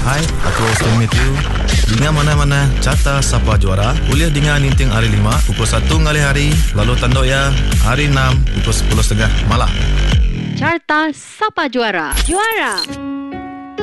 Hai, aku Austin Matthew. Dengan mana-mana Carta Sapa Juara. Kuliah dengan Ninting hari 5 pukul 1 ngali hari. Lalu tanduk ya hari 6 pukul 10.30 malam. Carta Sapa Juara. Juara.